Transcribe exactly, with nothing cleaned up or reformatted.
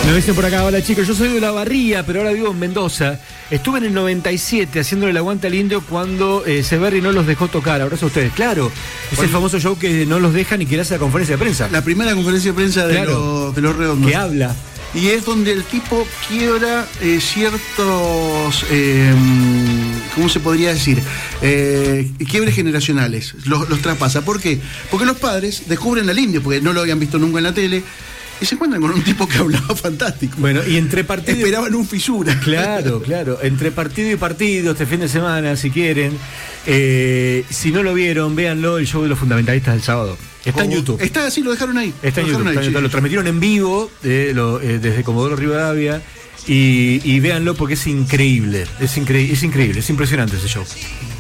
Nos dicen por acá, hola chicos, yo soy de La Barría, pero ahora vivo en Mendoza. Estuve en el noventa y siete haciéndole el aguante al Indio cuando eh, Severri no los dejó tocar. Abrazo a ustedes. Claro, es el famoso show que no los dejan y que hace la conferencia de prensa. La primera conferencia de prensa de, claro, los, de los Redondos. Que habla. Y es donde el tipo quiebra eh, ciertos, eh, ¿cómo se podría decir? Eh, quiebres generacionales, los, los traspasa. ¿Por qué? Porque los padres descubren al Indio, porque no lo habían visto nunca en la tele, y se encuentran con un tipo que hablaba fantástico. Bueno, y entre partidos... Esperaban un fisura. Claro, claro. Entre partido y partido, este fin de semana, si quieren. Eh, si no lo vieron, véanlo, el show de los fundamentalistas del sábado. Está oh, en YouTube. Está, sí, lo dejaron ahí. Está en lo YouTube. Ahí, está, sí. Lo transmitieron en vivo eh, lo, eh, desde Comodoro Rivadavia. Y, y véanlo porque es increíble. Es, incre- es increíble, es impresionante ese show.